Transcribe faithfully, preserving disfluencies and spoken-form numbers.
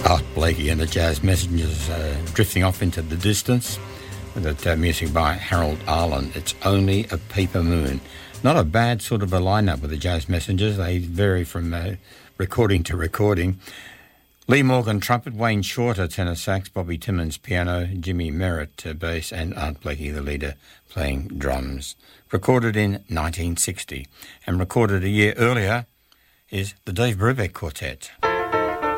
Art Blakey and the Jazz Messengers uh, drifting off into the distance with that uh, music by Harold Arlen. It's Only a Paper Moon. Not a bad sort of a lineup with the Jazz Messengers. They vary from uh, recording to recording. Lee Morgan trumpet, Wayne Shorter tenor sax, Bobby Timmons piano, Jimmy Merritt uh, bass, and Art Blakey, the leader, playing drums. Recorded in nineteen sixty, and recorded a year earlier is the Dave Brubeck Quartet.